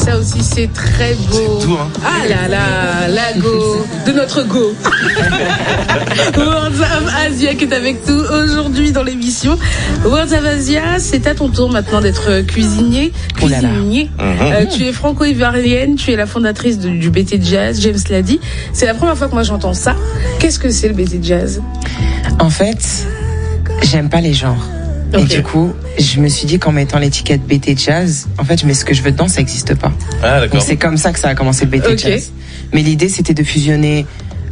Ça aussi, c'est très beau. C'est tout, hein. Ah là là, la go de notre go. Words of Asia qui est avec nous aujourd'hui dans l'émission. Words of Asia, c'est à ton tour maintenant d'être cuisinier. Oh là là. Tu es franco-ivoirienne, tu es la fondatrice du BT Jazz, James l'a dit. C'est la première fois que moi j'entends ça. Qu'est-ce que c'est le BT Jazz ? En fait, j'aime pas les genres. Okay. Et du coup, je me suis dit qu'en mettant l'étiquette BT Jazz, en fait, je mets ce que je veux dedans, ça n'existe pas. Ah, d'accord. Donc c'est comme ça que ça a commencé le BT Okay. Jazz. Mais l'idée, c'était de fusionner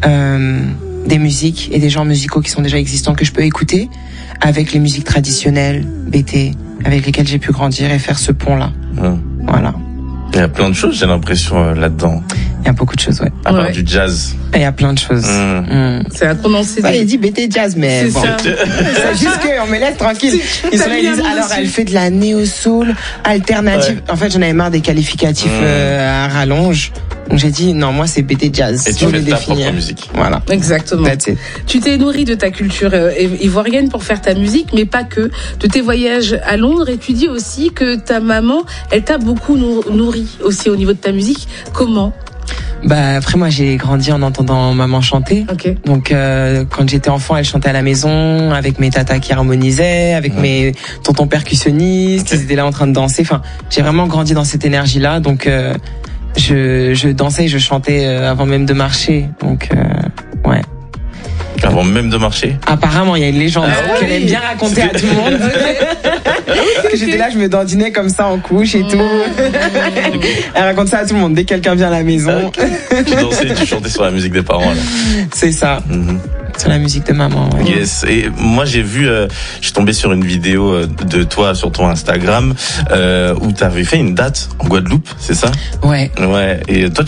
des musiques et des genres musicaux qui sont déjà existants que je peux écouter avec les musiques traditionnelles BT avec lesquelles j'ai pu grandir et faire ce pont-là. Voilà. Il y a plein de choses, j'ai l'impression, là-dedans. Il y a beaucoup de choses, ouais. À part du jazz. Il y a plein de choses. C'est un condensé. Ouais, il dit BT Jazz, mais c'est bon. ça. C'est juste qu'on me laisse tranquille. Ils sont là, ils disent, alors elle fait de la néo-soul alternative. Ouais. En fait, j'en avais marre des qualificatifs à rallonge. Donc j'ai dit, non, moi c'est BT Jazz. Et tu fais ta propre musique. Voilà. Exactement. That's it. Tu t'es nourri de ta culture ivoirienne pour faire ta musique, mais pas que. De tes voyages à Londres, et tu dis aussi que ta maman, elle t'a beaucoup nourri aussi au niveau de ta musique. Comment ? Bah après moi j'ai grandi en entendant maman chanter. Okay. Donc quand j'étais enfant, elle chantait à la maison avec mes tatas qui harmonisaient, avec mes tontons percussionnistes, ils étaient là en train de danser. Enfin, j'ai vraiment grandi dans cette énergie-là. Donc je dansais et je chantais avant même de marcher. Donc ouais. Avant même de marcher. Apparemment, il y a une légende qu'elle aime bien raconter à tout le monde. Que j'étais là, je me dandinais comme ça en couche et tout. Elle raconte ça à tout le monde dès que quelqu'un vient à la maison. Tu dansais, tu chantais sur la musique des parents, là. C'est ça. Sur la musique de maman. Ouais. Yes. Et moi j'ai vu, je suis tombé sur une vidéo de toi sur ton Instagram où t'avais fait une date en Guadeloupe, c'est ça ? Ouais. Ouais. Et toi